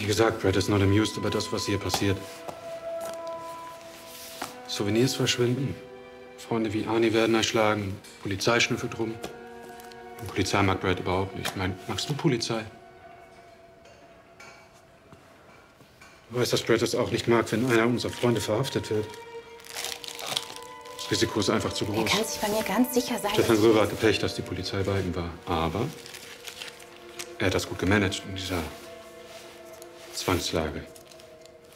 Wie gesagt, Brad ist not amused über das, was hier passiert. Souvenirs verschwinden. Freunde wie Arnie werden erschlagen. Polizei schnüffelt rum. Die Polizei mag Brad überhaupt nicht. Magst du Polizei? Du weißt, dass Brad es auch nicht mag, wenn einer unserer Freunde verhaftet wird. Das Risiko ist einfach zu groß. Er kann sich bei mir ganz sicher sein. Stefan Röhrer hatte Pech, dass die Polizei bei ihm war. Aber er hat das gut gemanagt in dieser Zwangslage.